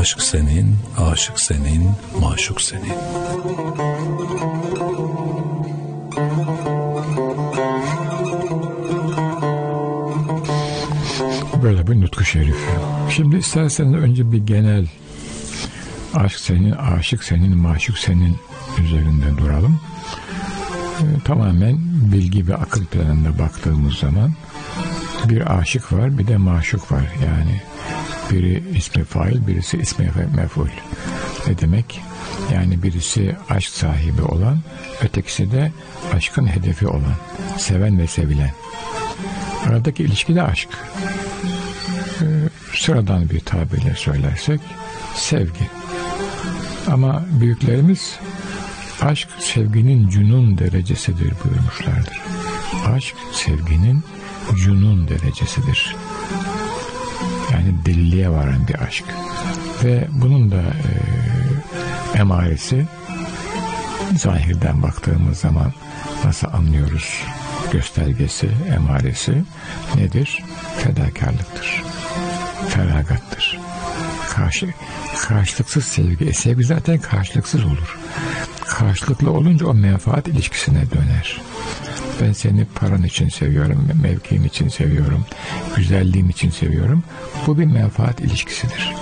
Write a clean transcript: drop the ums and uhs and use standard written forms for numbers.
Aşk senin, aşık senin, maşuk senin. Böyle bir nutku şerif. Şimdi isterseniz önce bir genel aşk senin, aşık senin, maşuk senin üzerinde duralım. Tamamen bilgi ve akıl planında baktığımız zaman bir aşık var, bir de maşuk var. Yani biri ismi fail, birisi ismi mef'ul. Ne demek? Yani birisi aşk sahibi olan, ötekisi de aşkın hedefi olan, seven ve sevilen. Aradaki ilişki de aşk. Sıradan bir tabirle söylersek sevgi. Ama büyüklerimiz aşk sevginin cünun derecesidir buyurmuşlardır. Aşk sevginin cünun derecesidir. Yani deliliğe varan bir aşk. Ve bunun da emaresi, zahirden baktığımız zaman nasıl anlıyoruz? Göstergesi, emaresi nedir? Fedakarlıktır. Feragattır. Karşılıksız sevgi. Sevgi zaten karşılıksız olur. Karşılıklı olunca o menfaat ilişkisine döner. Ben seni paran için seviyorum, mevkiin için seviyorum, güzelliğin için seviyorum. Bu bir menfaat ilişkisidir.